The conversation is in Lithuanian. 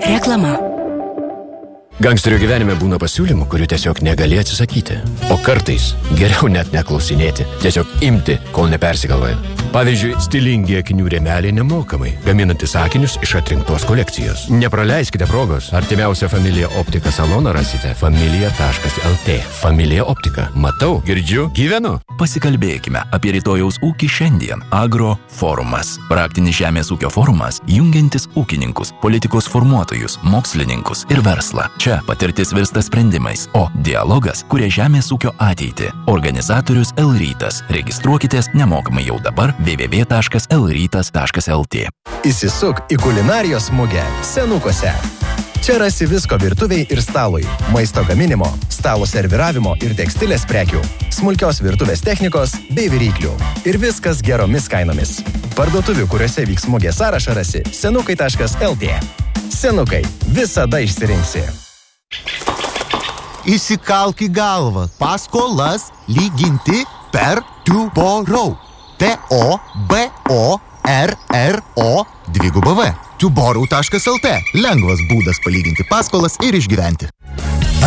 Reklama. Gangsterio gyvenime būna pasiūlymų, kurių tiesiog negali atsisakyti. O kartais geriau net neklausinėti, tiesiog imti, kol nepersigalvoja. Pavyzdžiui, stilingi akinių rėmeliai nemokamai, gaminantys akinius iš atrinktos kolekcijos. Nepraleiskite progos. Artimiausią Familija Optika saloną rasite familija.lt. Familija Optika. Matau, girdžiu, gyvenu. Pasikalbėkime apie rytojaus ūkį šiandien. Agro forumas. Praktinis žemės ūkio forumas, jungiantis ūkininkus, politikos formuotojus, mokslininkus ir verslą. Čia patirtis virsta sprendimais, o dialogas kuria žemės ūkio ateitį. Organizatorius L-Rytas. Registruokitės nemokamai jau dabar www.lrytas.lt. Įsisuk į kulinarijos mugę Senukose. Čia rasi visko virtuviai ir stalui, maisto gaminimo, stalo serviravimo ir tekstilės prekių, smulkios virtuvės technikos bei viryklių. Ir viskas geromis kainomis. Parduotuvių, kuriuose vyks mugė sąrašą rasi senukai.lt. Senukai, visada išsirinksi. Įsikalk į galvą. Paskolas lyginti per Tuborau. T-O-B-O-R-R-O 2V. Tuborau.lt. Lengvas būdas palyginti paskolas ir išgyventi.